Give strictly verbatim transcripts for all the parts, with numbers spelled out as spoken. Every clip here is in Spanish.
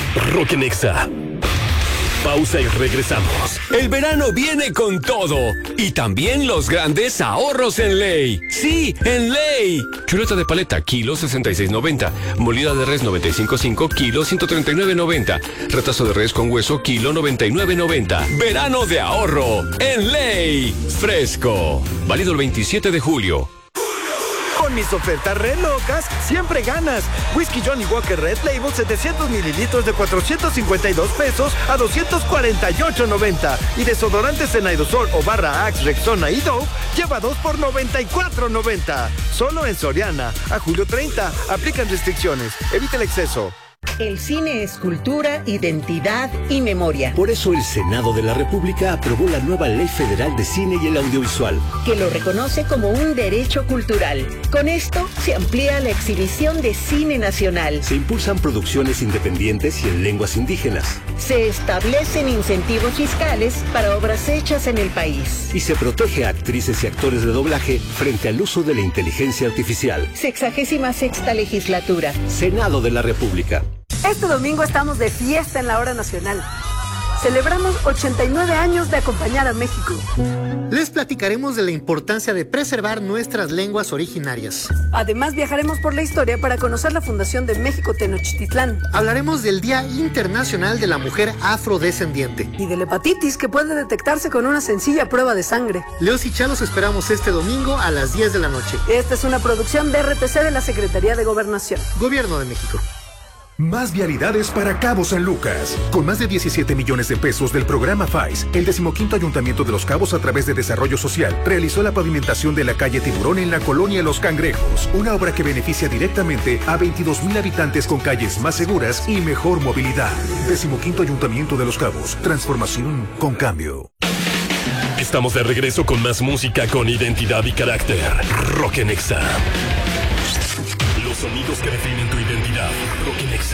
Rock Nexa. Pausa y regresamos. El verano viene con todo. Y también los grandes ahorros en Ley. Sí, en Ley. Chuleta de paleta, kilo sesenta y seis noventa. Molida de res noventa y cinco punto cinco, kilo ciento treinta y nueve noventa. Retazo de res con hueso, kilo noventa y nueve noventa. Verano de ahorro en Ley. Fresco. Válido el veintisiete de julio. Con mis ofertas re locas, siempre ganas. Whisky Johnny Walker Red Label setecientos mililitros de cuatrocientos cincuenta y dos pesos a doscientos cuarenta y ocho noventa. Y desodorantes en aerosol o barra Axe, Rexona y Dove, lleva dos por noventa y cuatro noventa. Solo en Soriana. A julio treinta. Aplican restricciones. Evita el exceso. El cine es cultura, identidad y memoria. Por eso el Senado de la República aprobó la nueva Ley Federal de Cine y el Audiovisual, que lo reconoce como un derecho cultural. Con esto se amplía la exhibición de cine nacional. Se impulsan producciones independientes y en lenguas indígenas. Se establecen incentivos fiscales para obras hechas en el país. Y se protege a actrices y actores de doblaje frente al uso de la inteligencia artificial. Sexagésima sexta legislatura. Senado de la República. Este domingo estamos de fiesta en la hora nacional. Celebramos ochenta y nueve años de acompañar a México. Les platicaremos de la importancia de preservar nuestras lenguas originarias. Además, viajaremos por la historia para conocer la fundación de México Tenochtitlán. Hablaremos del Día Internacional de la Mujer Afrodescendiente. Y de la hepatitis, que puede detectarse con una sencilla prueba de sangre. Leos y Chalos esperamos este domingo a las diez de la noche. Esta es una producción de R T C de la Secretaría de Gobernación. Gobierno de México. Más vialidades para Cabo San Lucas. Con más de diecisiete millones de pesos del programa F A I S, el decimoquinto Ayuntamiento de Los Cabos, a través de Desarrollo Social, realizó la pavimentación de la calle Tiburón en la colonia Los Cangrejos, una obra que beneficia directamente a veintidós mil habitantes con calles más seguras y mejor movilidad. Decimoquinto Ayuntamiento de Los Cabos. Transformación con cambio. Estamos de regreso con más música con identidad y carácter. Rock Nexa. Los sonidos que definen tu identidad. Rock Nexa.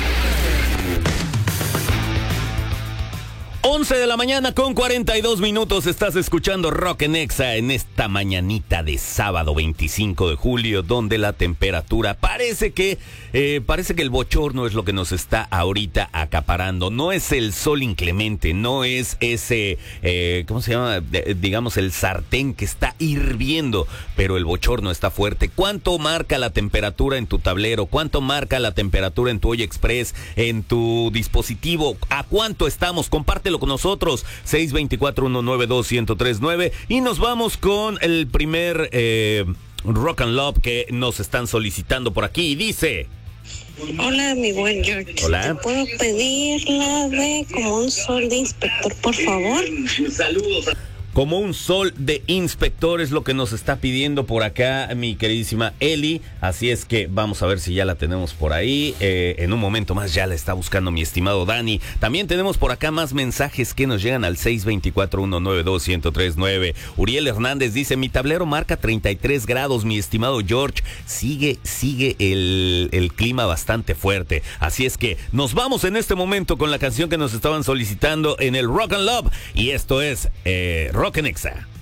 once de la mañana con cuarenta y dos minutos. Estás escuchando Rock Nexa en esta mañanita de sábado veinticinco de julio, donde la temperatura parece que eh, parece que el bochorno es lo que nos está ahorita acaparando. No es el sol inclemente, no es ese eh, ¿cómo se llama? De, digamos el sartén que está hirviendo, pero el bochorno está fuerte. ¿Cuánto marca la temperatura en tu tablero? ¿Cuánto marca la temperatura en tu Olla Express, en tu dispositivo? ¿A cuánto estamos? Compártelo con nosotros, seis dos cuatro, uno nueve dos, uno cero tres nueve, y nos vamos con el primer eh, Rock and Love que nos están solicitando por aquí, y dice: hola, mi buen George. Hola. ¿Te puedo pedir la de Como un sol de inspector, por favor? Saludos. Como un sol de inspector es lo que nos está pidiendo por acá mi queridísima Eli. Así es que vamos a ver si ya la tenemos por ahí. Eh, en un momento más ya la está buscando mi estimado Dani. También tenemos por acá más mensajes que nos llegan al seis dos cuatro, uno nueve dos, uno cero tres nueve. Uriel Hernández dice: mi tablero marca treinta y tres grados, mi estimado George. Sigue, sigue el, el clima bastante fuerte. Así es que nos vamos en este momento con la canción que nos estaban solicitando en el Rock and Love. Y esto es eh, Rock Rock Nexa.